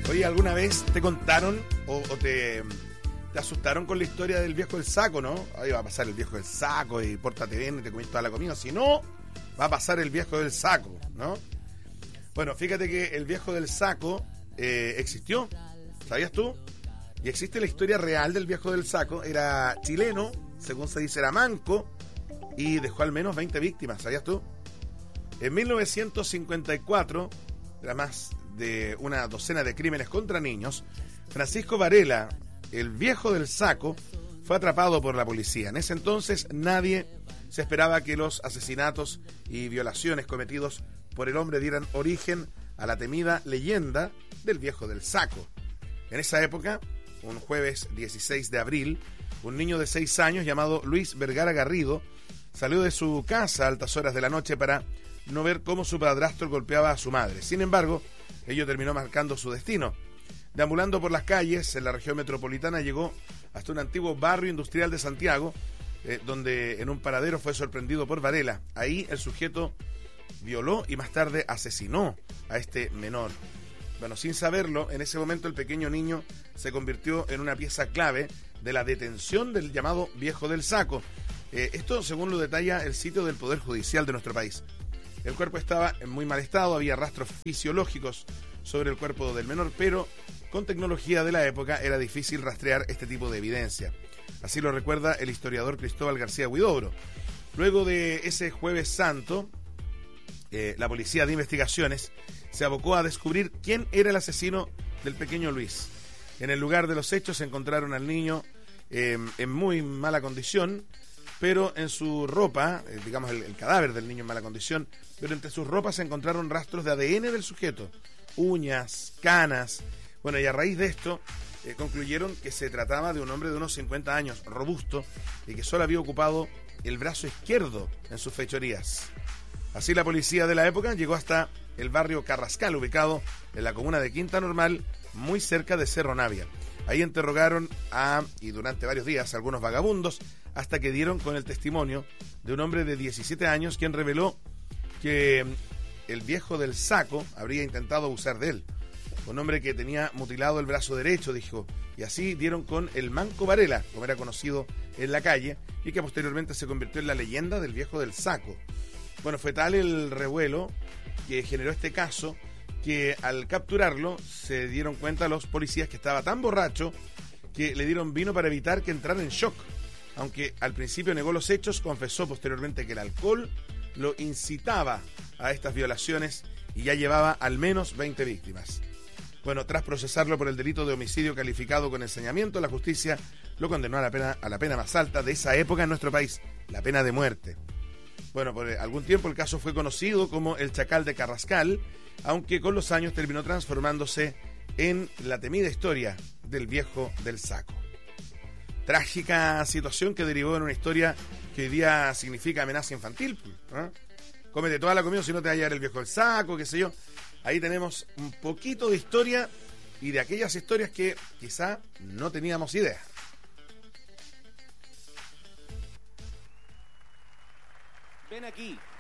Oye, ¿alguna vez te contaron o te asustaron con la historia del viejo del saco, no? Ahí va a pasar el viejo del saco y pórtate bien y te comiste toda la comida. Si no, va a pasar el viejo del saco, ¿no? Bueno, fíjate que el viejo del saco existió, ¿sabías tú? Y existe la historia real del viejo del saco. Era chileno, según se dice era manco, y dejó al menos 20 víctimas, ¿sabías tú? En 1954, era más de una docena de crímenes contra niños, Francisco Varela, el viejo del saco, fue atrapado por la policía. En ese entonces nadie se esperaba que los asesinatos y violaciones cometidos por el hombre dieran origen a la temida leyenda del viejo del saco. En esa época, un jueves 16 de abril, un niño de 6 años llamado Luis Vergara Garrido salió de su casa a altas horas de la noche para no ver cómo su padrastro golpeaba a su madre. Sin embargo, ello terminó marcando su destino. Deambulando por las calles en la región metropolitana, llegó hasta un antiguo barrio industrial de Santiago, donde en un paradero fue sorprendido por Varela. Ahí el sujeto violó y más tarde asesinó a este menor. Bueno, sin saberlo, en ese momento el pequeño niño se convirtió en una pieza clave de la detención del llamado viejo del saco. Esto según lo detalla el sitio del Poder Judicial de nuestro país. El cuerpo estaba en muy mal estado, había rastros fisiológicos sobre el cuerpo del menor, pero con tecnología de la época era difícil rastrear este tipo de evidencia. Así lo recuerda el historiador Cristóbal García Huidobro. Luego de ese Jueves Santo, la Policía de Investigaciones se abocó a descubrir quién era el asesino del pequeño Luis. En el lugar de los hechos se encontraron al niño en muy mala condición, pero en su ropa, digamos el cadáver del niño en mala condición, pero entre sus ropas se encontraron rastros de ADN del sujeto, uñas, canas. Bueno, y a raíz de esto concluyeron que se trataba de un hombre de unos 50 años, robusto, y que solo había ocupado el brazo izquierdo en sus fechorías. Así la policía de la época llegó hasta el barrio Carrascal, ubicado en la comuna de Quinta Normal, muy cerca de Cerro Navia. Ahí interrogaron y durante varios días, a algunos vagabundos, hasta que dieron con el testimonio de un hombre de 17 años, quien reveló que el viejo del saco habría intentado abusar de él. Un hombre que tenía mutilado el brazo derecho, dijo, y así dieron con el manco Varela, como era conocido en la calle, y que posteriormente se convirtió en la leyenda del viejo del saco. Bueno, fue tal el revuelo que generó este caso, que al capturarlo se dieron cuenta los policías que estaba tan borracho que le dieron vino para evitar que entrara en shock. Aunque al principio negó los hechos, confesó posteriormente que el alcohol lo incitaba a estas violaciones y ya llevaba al menos 20 víctimas. Bueno, tras procesarlo por el delito de homicidio calificado con ensañamiento, la justicia lo condenó a la pena más alta de esa época en nuestro país, la pena de muerte. Bueno, por algún tiempo el caso fue conocido como el Chacal de Carrascal, aunque con los años terminó transformándose en la temida historia del viejo del saco. Trágica situación que derivó en una historia que hoy día significa amenaza infantil, ¿eh? Cómete toda la comida si no te va a llevar el viejo del saco, qué sé yo. Ahí tenemos un poquito de historia y de aquellas historias que quizá no teníamos idea. Ven aquí.